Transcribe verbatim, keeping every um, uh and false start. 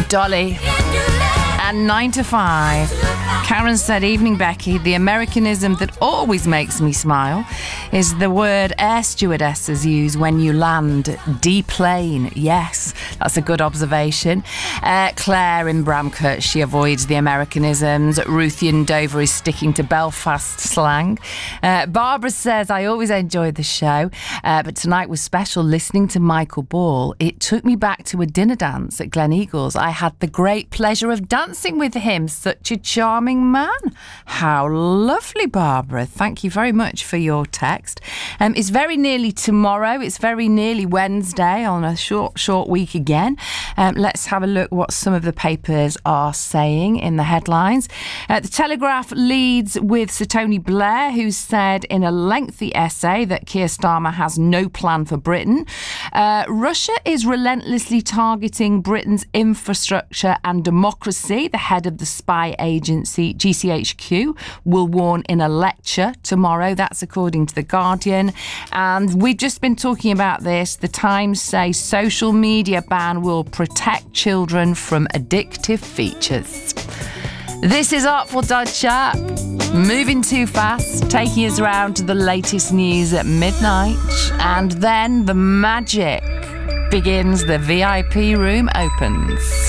Dolly. And nine to five. Karen said, evening Becky, the Americanism that always makes me smile is the word air stewardesses use when you land. Deplane. Yes, that's a good observation. Uh, Claire in Bramcote, she avoids the Americanisms. Ruthie in Dover is sticking to Belfast slang. Uh, Barbara says, I always enjoy the show, uh, but tonight was special listening to Michael Ball. It took me back to a dinner dance at Glen Eagles. I had the great pleasure of dancing with him. Such a charming man. How lovely, Barbara. Thank you very much for your text. Um, it's very nearly tomorrow. It's very nearly Wednesday on a short, short week again. Um, let's have a look what some of the papers are saying in the headlines. Uh, the Telegraph leads with Sir Tony Blair, who said in a lengthy essay that Keir Starmer has no plan for Britain. Uh, Russia is relentlessly targeting Britain's infrastructure and democracy. The head of the spy agency G C H Q will warn in a lecture tomorrow. That's according to The Guardian. And we've just been talking about this. The Times say social media ban will protect children from addictive features. This is Artful Dodger, moving too fast, taking us around to the latest news at midnight. And then the magic begins. The V I P room opens.